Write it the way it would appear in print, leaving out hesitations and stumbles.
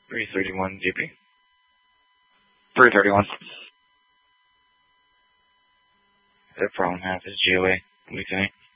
331 GP. 331. The problem half is GOA. What do you think?